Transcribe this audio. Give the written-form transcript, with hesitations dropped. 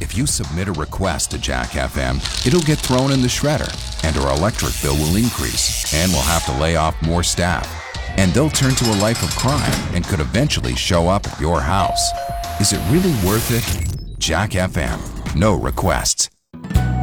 If you submit a request to Jack FM, it'll get thrown in the shredder, and our electric bill will increase, and we'll have to lay off more staff. And they'll turn to a life of crime and could eventually show up at your house. Is it really worth it? Jack FM. No requests.